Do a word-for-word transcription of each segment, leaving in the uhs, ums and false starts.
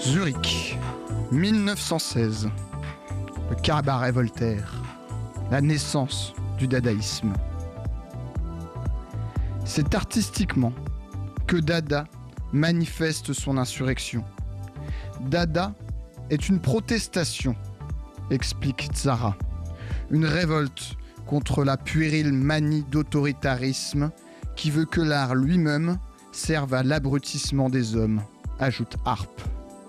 Zurich, mille neuf cent seize. Le cabaret Voltaire. La naissance du dadaïsme. C'est artistiquement que Dada manifeste son insurrection. Dada est une protestation, explique Tzara. Une révolte contre la puérile manie d'autoritarisme qui veut que l'art lui-même serve à l'abrutissement des hommes, ajoute Harpe.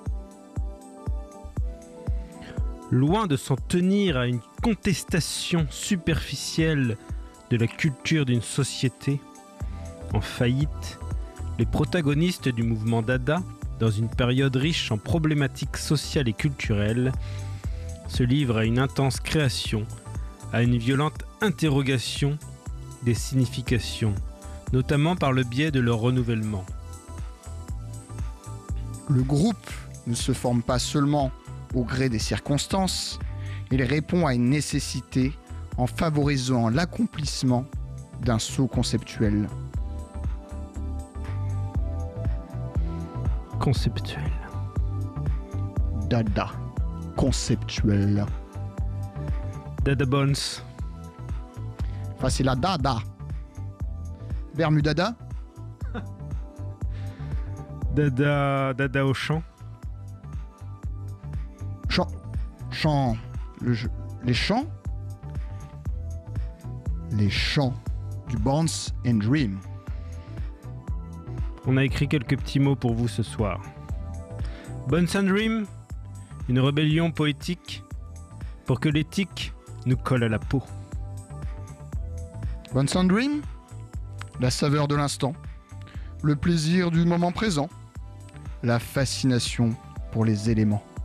Loin de s'en tenir à une contestation superficielle de la culture d'une société en faillite, les protagonistes du mouvement Dada, dans une période riche en problématiques sociales et culturelles, se livrent à une intense création, à une violente interrogation des significations, notamment par le biais de leur renouvellement. Le groupe ne se forme pas seulement au gré des circonstances, il répond à une nécessité en favorisant l'accomplissement d'un saut conceptuel. Conceptuel. Dada. Conceptuel. Dada Bones. Facile à Dada. Bermudada. Dada, Dada au chant. Chant. Chant. Le jeu. Les chants. Les chants du Bones and Dream. On a écrit quelques petits mots pour vous ce soir. Bones and Dream, une rébellion poétique pour que l'éthique nous colle à la peau. Bones and Dream, la saveur de l'instant, le plaisir du moment présent, la fascination pour les éléments.